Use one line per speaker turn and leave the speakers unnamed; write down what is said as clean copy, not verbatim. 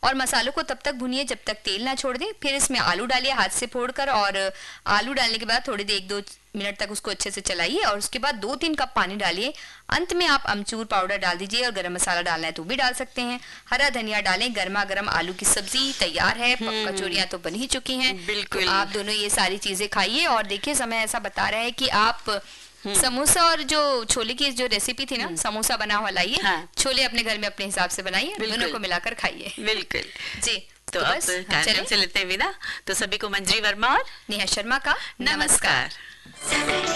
और मसालों को तब तक भुनिए जब तक तेल ना छोड़ दे। फिर इसमें आलू डालिए हाथ से फोड़कर, और आलू डालने के बाद थोड़ी देर 1-2 मिनट तक उसको अच्छे से चलाइए, और उसके बाद 2-3 कप पानी डालिए। अंत में आप अमचूर पाउडर डाल दीजिए, और गरम मसाला डालना है तो भी डाल सकते हैं। हरा धनिया डालें। गर्मा गर्म आलू की सब्जी तैयार है। कचौरियां तो बन ही चुकी हैं।
बिल्कुल।
तो आप दोनों ये सारी चीजें खाइए। और देखिए समय ऐसा बता रहा है कि आप समोसा और जो छोले की जो रेसिपी थी ना, समोसा बना हुआ लाइए। छोले अपने घर में अपने हिसाब से बनाइए, दोनों को मिलाकर खाइए।
बिल्कुल
जी।
तो अब कार्यक्रम से लेते हैं विदा। तो सभी को मंजरी वर्मा और
नेहा शर्मा का नमस्कार।